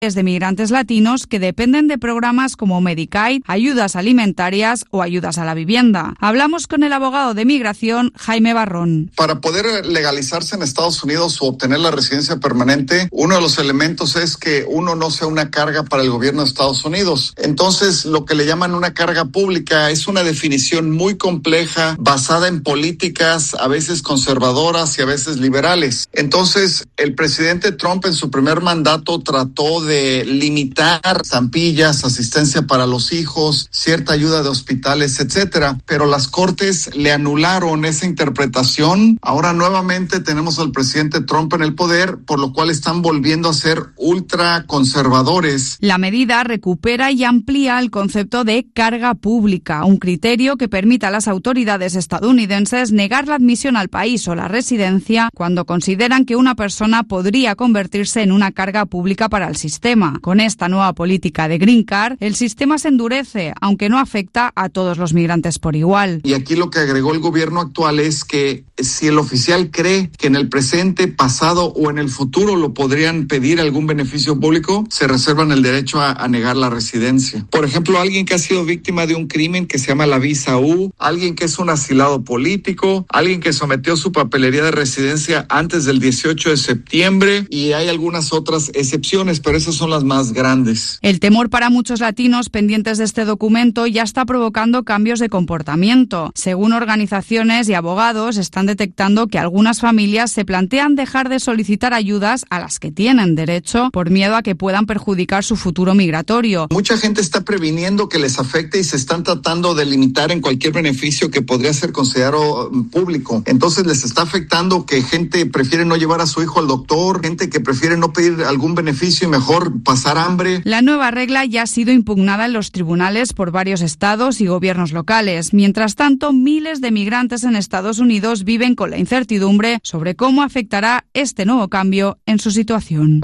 de migrantes latinos que dependen de programas como Medicaid, ayudas alimentarias o ayudas a la vivienda. Hablamos con el abogado de migración, Jaime Barrón. Para poder legalizarse en Estados Unidos o obtener la residencia permanente, uno de los elementos es que uno no sea una carga para el gobierno de Estados Unidos. Entonces, lo que le llaman una carga pública es una definición muy compleja, basada en políticas a veces conservadoras y a veces liberales. Entonces, el presidente Trump en su primer mandato trató de limitar estampillas, asistencia para los hijos, cierta ayuda de hospitales, etcétera, pero las cortes le anularon esa interpretación. Ahora nuevamente tenemos al presidente Trump en el poder, por lo cual están volviendo a ser ultra conservadores. La medida recupera y amplía el concepto de carga pública, un criterio que permite a las autoridades estadounidenses negar la admisión al país o la residencia cuando consideran que una persona podría convertirse en una carga pública para el sistema. Con esta nueva política de Green Card, el sistema se endurece, aunque no afecta a todos los migrantes por igual. Y aquí lo que agregó el gobierno actual es que si el oficial cree que en el presente, pasado o en el futuro lo podrían pedir algún beneficio público, se reservan el derecho a negar la residencia. Por ejemplo, alguien que ha sido víctima de un crimen que se llama la visa U, alguien que es un asilado político, alguien que sometió su papelería de residencia antes del 18 de septiembre y hay algunas otras excepciones, pero esas son las más grandes. El temor para muchos latinos pendientes de este documento ya está provocando cambios de comportamiento. Según organizaciones y abogados, están detectando que algunas familias se plantean dejar de solicitar ayudas a las que tienen derecho por miedo a que puedan perjudicar su futuro migratorio. Mucha gente está previniendo que les afecte y se están tratando de limitar en cualquier beneficio que podría ser considerado público. Entonces les está afectando que gente prefiere no llevar a su hijo al doctor, gente que prefiere no pedir algún beneficio y mejor pasar hambre. La nueva regla ya ha sido impugnada en los tribunales por varios estados y gobiernos locales. Mientras tanto, miles de migrantes en Estados Unidos viven con la incertidumbre sobre cómo afectará este nuevo cambio en su situación.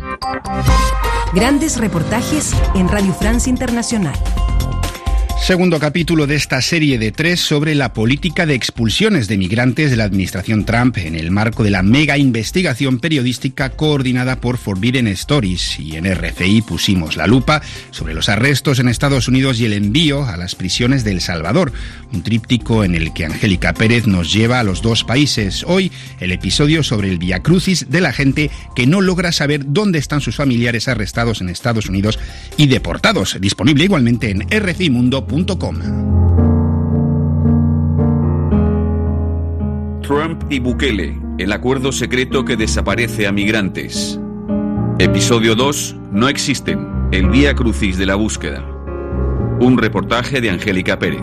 Grandes reportajes en Radio France Internacional. Segundo capítulo de esta serie de 3 sobre la política de expulsiones de migrantes de la administración Trump en el marco de la mega investigación periodística coordinada por Forbidden Stories. Y en RFI pusimos la lupa sobre los arrestos en Estados Unidos y el envío a las prisiones de El Salvador, un tríptico en el que Angélica Pérez nos lleva a los dos países. Hoy el episodio sobre el viacrucis de la gente que no logra saber dónde están sus familiares arrestados en Estados Unidos y deportados, disponible igualmente en rfimundo.com. Trump y Bukele, el acuerdo secreto que desaparece a migrantes. Episodio 2, no existen, el vía crucis de la búsqueda. Un reportaje de Angélica Pérez.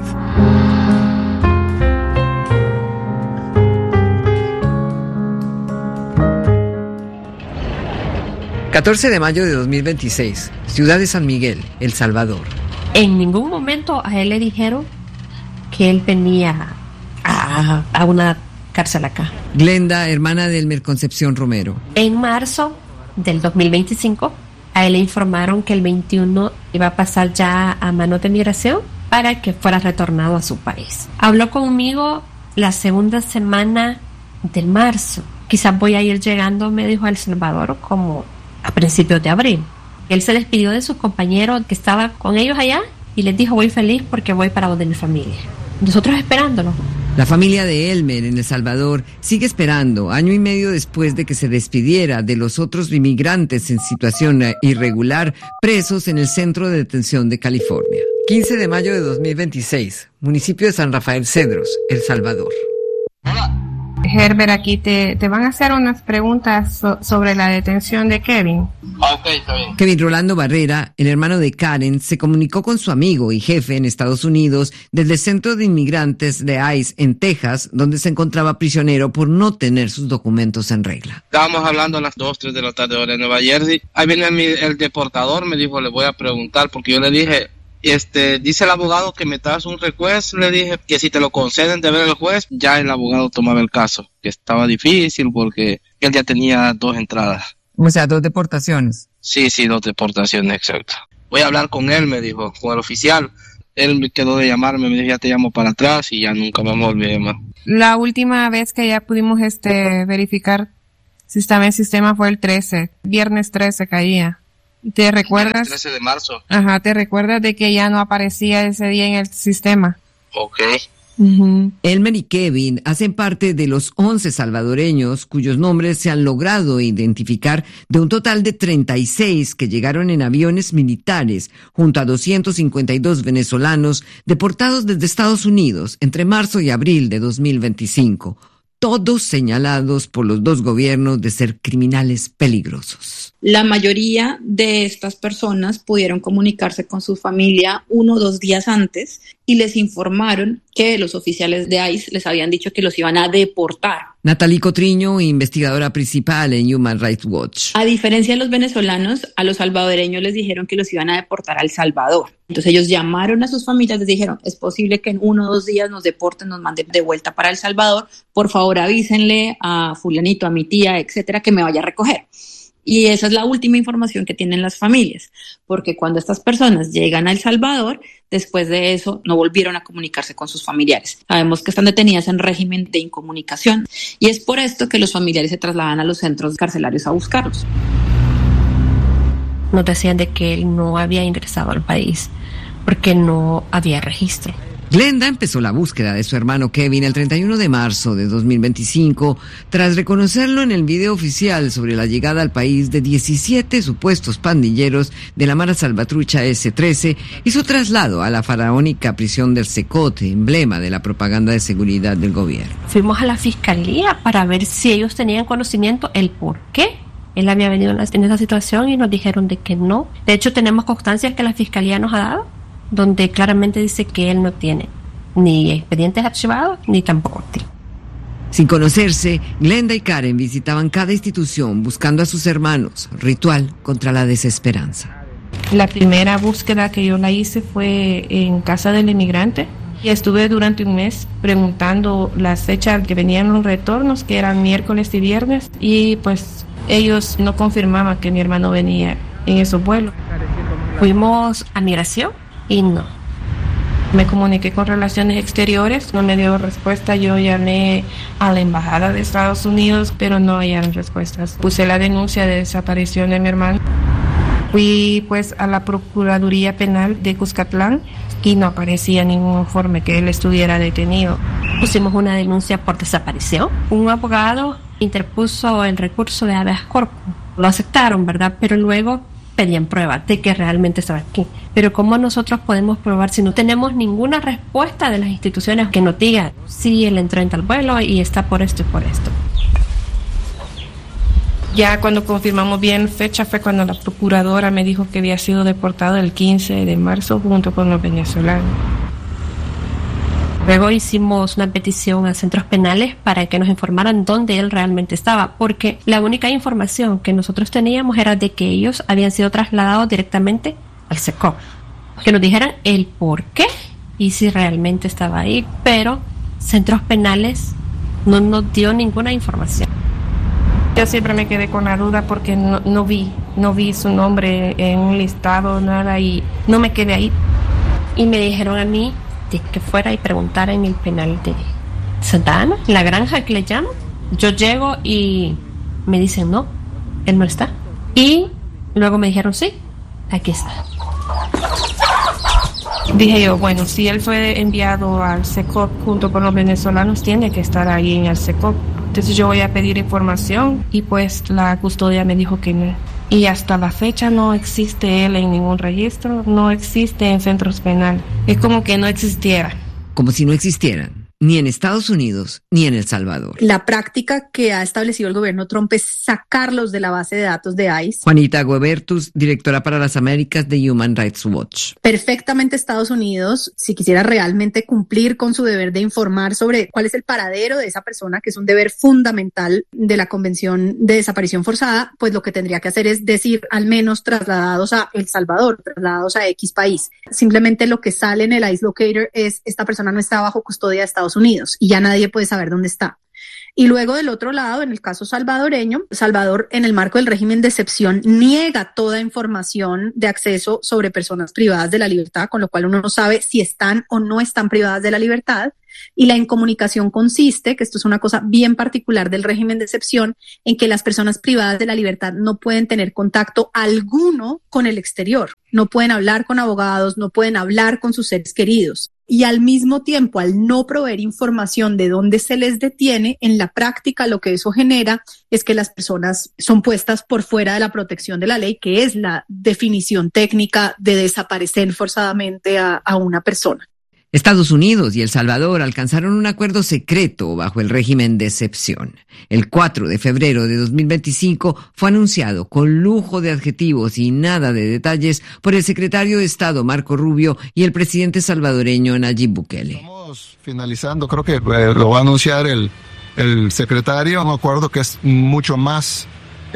...14 de mayo de 2026... Ciudad de San Miguel, El Salvador. En ningún momento a él le dijeron que él venía a una cárcel acá. Glenda, hermana de Elmer Concepción Romero. En marzo del 2025, a él le informaron que el 21 iba a pasar ya a manos de migración para que fuera retornado a su país. Habló conmigo la segunda semana de marzo. Quizás voy a ir llegando, me dijo, a El Salvador como a principios de abril. Él se despidió de sus compañeros que estaban con ellos allá y les dijo: voy feliz porque voy para donde mi familia. Nosotros esperándolo. La familia de Elmer en El Salvador sigue esperando, año y medio después de que se despidiera de los otros inmigrantes en situación irregular presos en el Centro de Detención de California. 15 de mayo de 2026, municipio de San Rafael Cedros, El Salvador. Herbert, aquí te van a hacer unas preguntas sobre la detención de Kevin. Ok, está bien. Kevin Rolando Barrera, el hermano de Karen, se comunicó con su amigo y jefe en Estados Unidos desde el Centro de Inmigrantes de ICE en Texas, donde se encontraba prisionero por no tener sus documentos en regla. Estábamos hablando a las 2, 3 de la tarde hora de Nueva Jersey. Ahí viene el deportador, me dijo, le voy a preguntar, porque yo le dije... dice el abogado que me das un request, le dije que si te lo conceden de ver el juez, ya el abogado tomaba el caso, que estaba difícil porque él ya tenía 2 entradas. O sea, 2 deportaciones. Sí, 2 deportaciones, exacto. Voy a hablar con él, me dijo, con el oficial. Él me quedó de llamarme, me dijo, ya te llamo para atrás y ya nunca me volví a llamar. La última vez que ya pudimos verificar si estaba en sistema fue el 13, viernes 13 caía. ¿Te recuerdas? El 13 de marzo. Ajá, ¿te recuerdas de que ya no aparecía ese día en el sistema? Ok. Uh-huh. Elmer y Kevin hacen parte de los 11 salvadoreños cuyos nombres se han logrado identificar de un total de 36 que llegaron en aviones militares junto a 252 venezolanos deportados desde Estados Unidos entre marzo y abril de 2025. Todos señalados por los dos gobiernos de ser criminales peligrosos. La mayoría de estas personas pudieron comunicarse con su familia 1 o 2 días antes y les informaron que los oficiales de ICE les habían dicho que los iban a deportar. Natalie Cotriño, investigadora principal en Human Rights Watch. A diferencia de los venezolanos, a los salvadoreños les dijeron que los iban a deportar a El Salvador. Entonces ellos llamaron a sus familias, les dijeron, es posible que en 1 o 2 días nos deporten, nos manden de vuelta para El Salvador, por favor avísenle a fulanito, a mi tía, etcétera, que me vaya a recoger. Y esa es la última información que tienen las familias, porque cuando estas personas llegan a El Salvador, después de eso no volvieron a comunicarse con sus familiares. Sabemos que están detenidas en régimen de incomunicación y es por esto que los familiares se trasladan a los centros carcelarios a buscarlos. Nos decían de que él no había ingresado al país porque no había registro. Glenda empezó la búsqueda de su hermano Kevin el 31 de marzo de 2025 tras reconocerlo en el video oficial sobre la llegada al país de 17 supuestos pandilleros de la Mara Salvatrucha S-13 y su traslado a la faraónica prisión del Secote, emblema de la propaganda de seguridad del gobierno. Fuimos a la fiscalía para ver si ellos tenían conocimiento el por qué él había venido en esa situación y nos dijeron de que no. De hecho, tenemos constancia que la fiscalía nos ha dado, donde claramente dice que él no tiene ni expedientes archivados, ni tampoco activos. Sin conocerse, Glenda y Karen visitaban cada institución buscando a sus hermanos, ritual contra la desesperanza. La primera búsqueda que yo la hice fue en Casa del Inmigrante y estuve durante un mes preguntando las fechas que venían los retornos, que eran miércoles y viernes, y pues ellos no confirmaban que mi hermano venía en esos vuelos. Fuimos a migración y no. Me comuniqué con Relaciones Exteriores, no me dio respuesta. Yo llamé a la Embajada de Estados Unidos, pero no hallaron respuestas. Puse la denuncia de desaparición de mi hermano. Fui pues a la Procuraduría Penal de Cuscatlán y no aparecía ningún informe que él estuviera detenido. Pusimos una denuncia por desaparición. Un abogado interpuso el recurso de habeas corpus. Lo aceptaron, ¿verdad? Pero luego pedían pruebas de que realmente estaba aquí. Pero ¿cómo nosotros podemos probar si no tenemos ninguna respuesta de las instituciones que nos digan si él entró en tal vuelo y está por esto y por esto? Ya cuando confirmamos bien fecha fue cuando la procuradora me dijo que había sido deportado el 15 de marzo junto con los venezolanos. Luego hicimos una petición a centros penales para que nos informaran dónde él realmente estaba, porque la única información que nosotros teníamos era de que ellos habían sido trasladados directamente al SECOP. Que nos dijeran el por qué y si realmente estaba ahí, pero centros penales no nos dio ninguna información. Yo siempre me quedé con la duda porque no vi su nombre en un listado, nada, y no me quedé ahí. Y me dijeron a mí que fuera y preguntara en el penal de Santa Ana, la granja que le llaman. Yo llego y me dicen no, él no está. Y luego me dijeron sí, aquí está. Dije yo, bueno, si él fue enviado al SECOP junto con los venezolanos, tiene que estar ahí en el SECOP. Entonces yo voy a pedir información y pues la custodia me dijo que no. Y hasta la fecha no existe él en ningún registro, no existe en centros penales. Es como que no existiera. Como si no existieran, ni en Estados Unidos, ni en El Salvador. La práctica que ha establecido el gobierno Trump es sacarlos de la base de datos de ICE. Juanita Guebertus, directora para las Américas de Human Rights Watch. Perfectamente Estados Unidos, si quisiera realmente cumplir con su deber de informar sobre cuál es el paradero de esa persona, que es un deber fundamental de la Convención de Desaparición Forzada, pues lo que tendría que hacer es decir, al menos trasladados a El Salvador, trasladados a X país. Simplemente lo que sale en el ICE Locator es esta persona no está bajo custodia de Estados Unidos y ya nadie puede saber dónde está. Y luego del otro lado, en el caso salvadoreño, Salvador, en el marco del régimen de excepción, niega toda información de acceso sobre personas privadas de la libertad, con lo cual uno no sabe si están o no están privadas de la libertad. Y la incomunicación consiste, que esto es una cosa bien particular del régimen de excepción, en que las personas privadas de la libertad no pueden tener contacto alguno con el exterior, no pueden hablar con abogados, no pueden hablar con sus seres queridos. Y al mismo tiempo, al no proveer información de dónde se les detiene, en la práctica lo que eso genera es que las personas son puestas por fuera de la protección de la ley, que es la definición técnica de desaparecer forzadamente a una persona. Estados Unidos y El Salvador alcanzaron un acuerdo secreto bajo el régimen de excepción. El 4 de febrero de 2025 fue anunciado con lujo de adjetivos y nada de detalles por el secretario de Estado Marco Rubio y el presidente salvadoreño Nayib Bukele. Estamos finalizando, creo que lo va a anunciar el secretario, un acuerdo que es mucho más,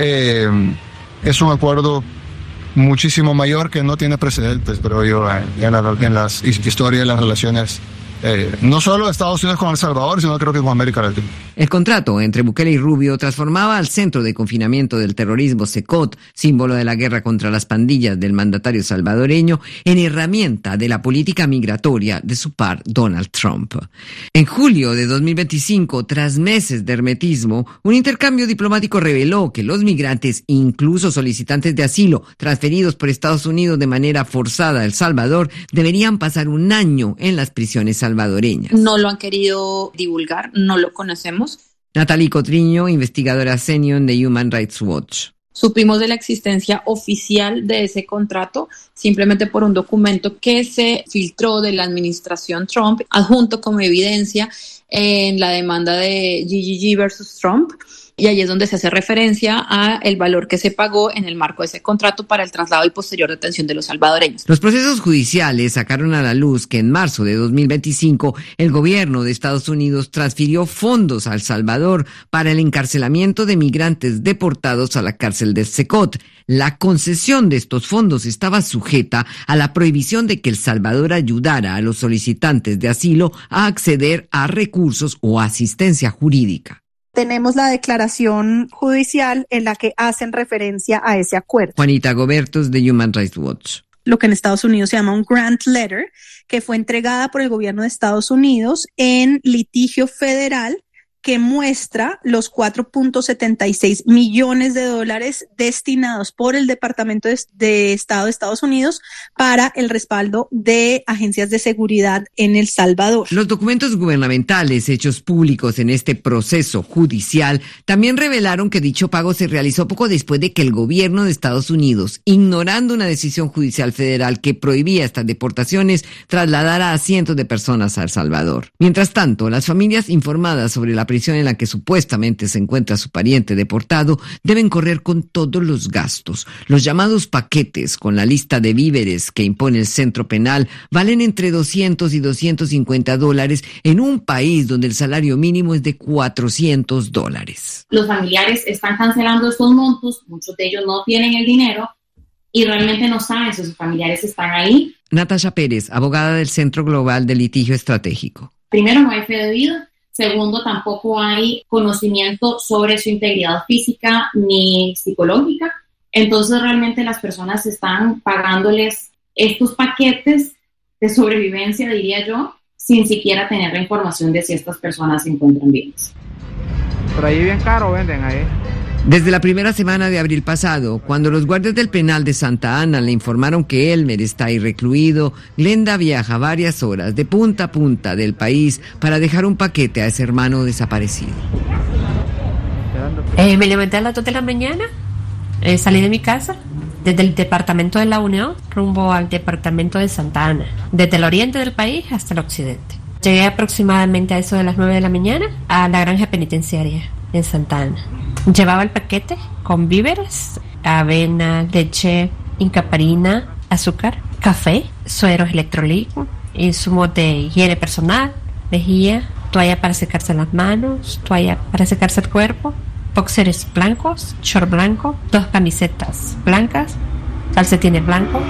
es un acuerdo muchísimo mayor que no tiene precedentes, pero yo en la historia de las relaciones no solo de Estados Unidos con El Salvador, sino creo que con América Latina. El contrato entre Bukele y Rubio transformaba al Centro de Confinamiento del Terrorismo, CECOT, símbolo de la guerra contra las pandillas del mandatario salvadoreño, en herramienta de la política migratoria de su par Donald Trump. En julio de 2025, tras meses de hermetismo, un intercambio diplomático reveló que los migrantes, incluso solicitantes de asilo, transferidos por Estados Unidos de manera forzada a El Salvador, deberían pasar un año en las prisiones salvadoreñas. No lo han querido divulgar, no lo conocemos. Natalie Cotriño, investigadora senior de Human Rights Watch. Supimos de la existencia oficial de ese contrato simplemente por un documento que se filtró de la administración Trump, adjunto como evidencia en la demanda de GGG versus Trump. Y allí es donde se hace referencia a el valor que se pagó en el marco de ese contrato para el traslado y posterior detención de los salvadoreños. Los procesos judiciales sacaron a la luz que en marzo de 2025 el gobierno de Estados Unidos transfirió fondos a El Salvador para el encarcelamiento de migrantes deportados a la cárcel de CECOT. La concesión de estos fondos estaba sujeta a la prohibición de que El Salvador ayudara a los solicitantes de asilo a acceder a recursos o asistencia jurídica. Tenemos la declaración judicial en la que hacen referencia a ese acuerdo. Juanita Gobertos, de Human Rights Watch. Lo que en Estados Unidos se llama un grant letter, que fue entregada por el gobierno de Estados Unidos en litigio federal, que muestra los $4.76 millones destinados por el Departamento de Estado de Estados Unidos para el respaldo de agencias de seguridad en El Salvador. Los documentos gubernamentales hechos públicos en este proceso judicial también revelaron que dicho pago se realizó poco después de que el gobierno de Estados Unidos, ignorando una decisión judicial federal que prohibía estas deportaciones, trasladara a cientos de personas a El Salvador. Mientras tanto, las familias informadas sobre la prisión en la que supuestamente se encuentra su pariente deportado deben correr con todos los gastos. Los llamados paquetes con la lista de víveres que impone el centro penal valen entre $200 y $250 en un país donde el salario mínimo es de $400. Los familiares están cancelando estos montos, muchos de ellos no tienen el dinero y realmente no saben si sus familiares están ahí. Natasha Pérez, abogada del Centro Global de Litigio Estratégico. Primero, no hay fe debida. Segundo, tampoco hay conocimiento sobre su integridad física ni psicológica. Entonces, realmente las personas están pagándoles estos paquetes de sobrevivencia, diría yo, sin siquiera tener la información de si estas personas se encuentran vivas. Por ahí bien caro venden ahí. Desde la primera semana de abril pasado, cuando los guardias del penal de Santa Ana le informaron que Elmer está ahí recluido, Glenda viaja varias horas de punta a punta del país para dejar un paquete a ese hermano desaparecido. Me levanté a las 2 de la mañana, salí de mi casa, desde el departamento de La Unión, rumbo al departamento de Santa Ana, desde el oriente del país hasta el occidente. Llegué aproximadamente a eso de las 9 de la mañana a la granja penitenciaria en Santa Ana. Llevaba el paquete con víveres, avena, leche, incaparina, azúcar, café, sueros electrolíticos, insumos de higiene personal, lejía, toalla para secarse las manos, toalla para secarse el cuerpo, boxers blancos, short blanco, 2 camisetas blancas, calcetines blancos,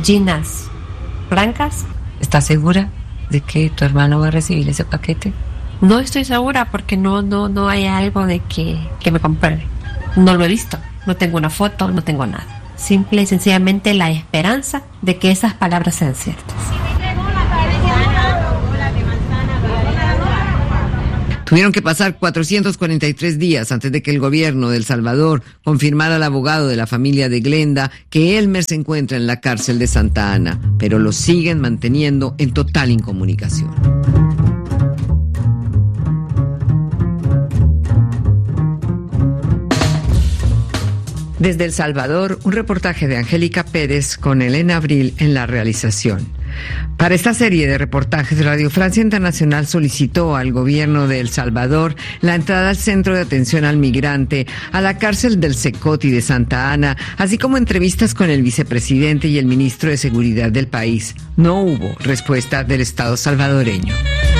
jeans blancas. ¿Estás segura de que tu hermano va a recibir ese paquete? No estoy segura porque no hay algo de que me compruebe. No lo he visto, no tengo una foto, no tengo nada. Simple y sencillamente la esperanza de que esas palabras sean ciertas. Tuvieron que pasar 443 días antes de que el gobierno de El Salvador confirmara al abogado de la familia de Glenda que Elmer se encuentra en la cárcel de Santa Ana, pero lo siguen manteniendo en total incomunicación. Desde El Salvador, un reportaje de Angélica Pérez con Elena Abril en la realización. Para esta serie de reportajes, Radio Francia Internacional solicitó al gobierno de El Salvador la entrada al Centro de Atención al Migrante, a la cárcel del Secoti de Santa Ana, así como entrevistas con el vicepresidente y el ministro de Seguridad del país. No hubo respuesta del Estado salvadoreño.